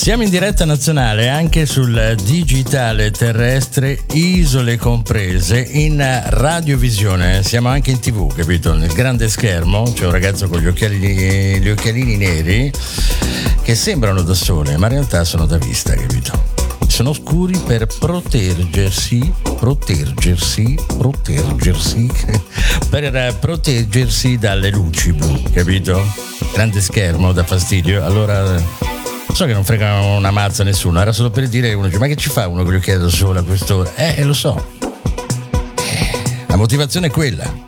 Siamo in diretta nazionale anche sul digitale terrestre, isole comprese, in radiovisione. Siamo anche in TV, capito? Nel grande schermo c'è un ragazzo con gli occhialini neri che sembrano da sole, ma in realtà sono da vista, capito? Sono scuri per proteggersi per proteggersi dalle luci blu, capito? Grande schermo, dà fastidio. Allora so che non frega una mazza a nessuno, era solo per dire, uno dice: ma che ci fa uno con gli occhiali da sole a quest'ora? Lo so, la motivazione è quella.